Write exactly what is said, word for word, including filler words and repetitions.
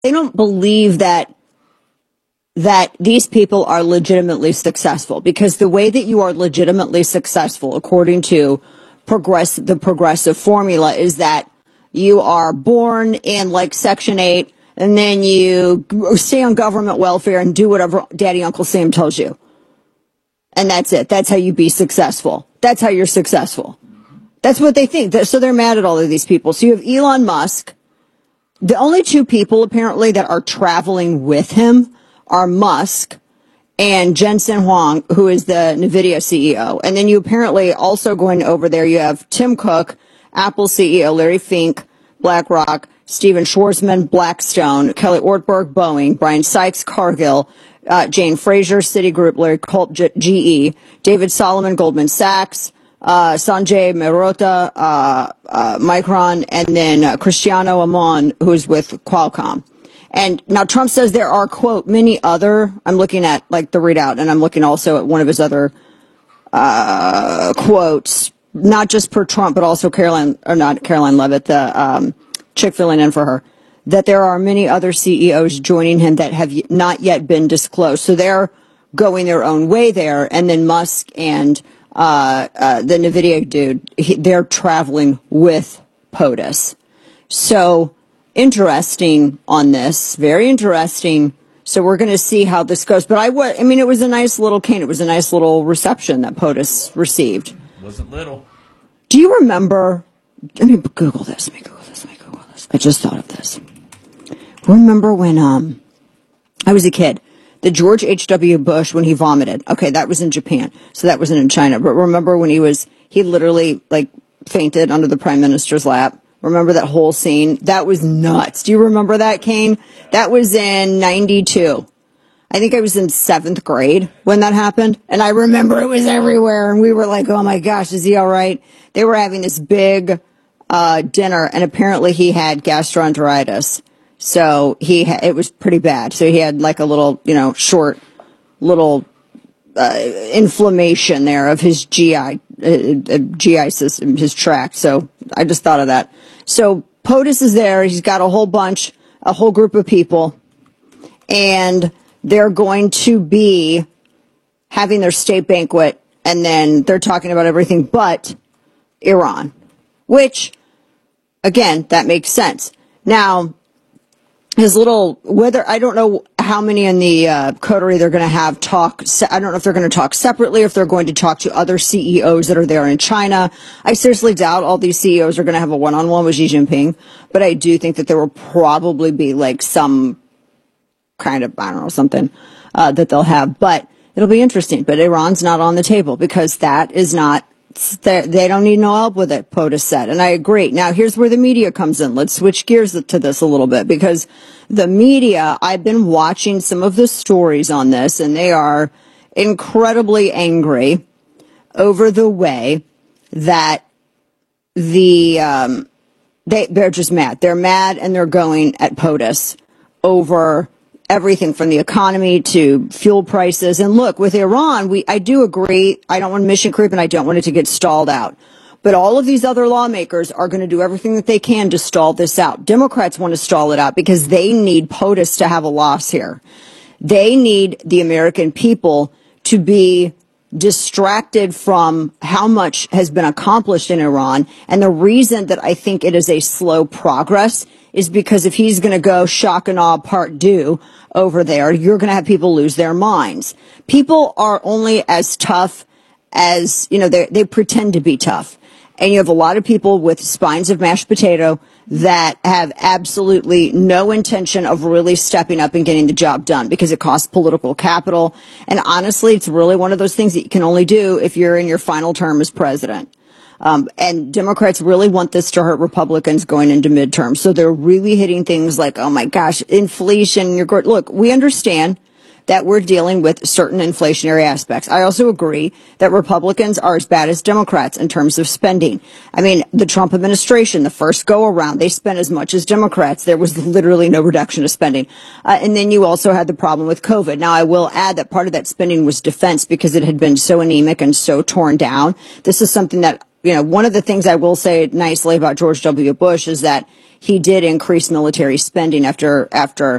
they don't believe that that these people are legitimately successful, because the way that you are legitimately successful, according to progress the progressive formula, is that you are born in like Section eight, and then you stay on government welfare and do whatever Daddy Uncle Sam tells you. And that's it. That's how you be successful. That's how you're successful. That's what they think. So they're mad at all of these people. So you have Elon Musk. The only two people apparently that are traveling with him are Musk and Jensen Huang, who is the NVIDIA C E O. And then you apparently also going over there, you have Tim Cook, Apple C E O, Larry Fink, BlackRock, Steven Schwarzman, Blackstone, Kelly Ortberg, Boeing, Brian Sykes, Cargill, uh, Jane Fraser, Citigroup, Larry Culp, G E, David Solomon, Goldman Sachs, uh, Sanjay Mehrotra, uh, uh, Micron, and then uh, Cristiano Amon, who's with Qualcomm. And now Trump says there are, quote, many other, I'm looking at like the readout, and I'm looking also at one of his other uh, quotes, not just per Trump, but also Caroline, or not Caroline Levitt, the um, chick filling in for her, that there are many other C E Os joining him that have not yet been disclosed. So they're going their own way there. And then Musk and uh, uh, the NVIDIA dude, he, they're traveling with POTUS. So interesting on this, very interesting. So we're going to see how this goes. But I, w- I mean, it was a nice little cane. It was a nice little reception that POTUS received. Wasn't little. Do you remember? Let me Google this. Let me Google this. Let me Google this. I just thought of this. Remember when um I was a kid? The George H W. Bush, when he vomited. Okay, that was in Japan, so that wasn't in China. But remember when he was, he literally like fainted under the prime minister's lap. Remember that whole scene? That was nuts. Do you remember that, Kane? That was in ninety-two. I think I was in seventh grade when that happened. And I remember it was everywhere. And we were like, oh my gosh, is he all right? They were having this big uh, dinner, and apparently he had gastroenteritis. So he, ha- it was pretty bad. So he had like a little, you know, short little uh, inflammation there of his G I, uh, uh, G I system, his tract. So I just thought of that. So POTUS is there. He's got a whole bunch, a whole group of people, and they're going to be having their state banquet, and then they're talking about everything but Iran, which, again, that makes sense. Now, his little, whether, I don't know how many in the uh, coterie they're going to have talk. I don't know if they're going to talk separately, if they're going to talk to other C E Os that are there in China. I seriously doubt all these C E Os are going to have a one-on-one with Xi Jinping, but I do think that there will probably be like some kind of, I don't know, something uh, that they'll have, but it'll be interesting. But Iran's not on the table because that is not, they don't need no help with it, POTUS said. And I agree. Now, here's where the media comes in. Let's switch gears to this a little bit, because the media, I've been watching some of the stories on this, and they are incredibly angry over the way that the, um, they, they're just mad. They're mad, and they're going at POTUS over everything from the economy to fuel prices. And look, with Iran, we I do agree. I don't want mission creep, and I don't want it to get stalled out. But all of these other lawmakers are going to do everything that they can to stall this out. Democrats want to stall it out because they need POTUS to have a loss here. They need the American people to be distracted from how much has been accomplished in Iran. And the reason that I think it is a slow progress is because if he's going to go shock and awe part two over there, you're going to have people lose their minds. People are only as tough as, you know, they they pretend to be tough. And you have a lot of people with spines of mashed potato that have absolutely no intention of really stepping up and getting the job done because it costs political capital. And honestly, it's really one of those things that you can only do if you're in your final term as president. Um, and Democrats really want this to hurt Republicans going into midterms. So they're really hitting things like, oh my gosh, inflation. You're go- Look, we understand that we're dealing with certain inflationary aspects. I also agree that Republicans are as bad as Democrats in terms of spending. I mean, the Trump administration, the first go around, they spent as much as Democrats. There was literally no reduction of spending. Uh, and then you also had the problem with COVID. Now, I will add that part of that spending was defense because it had been so anemic and so torn down. This is something that you know, one of the things I will say nicely about George W. Bush is that he did increase military spending after after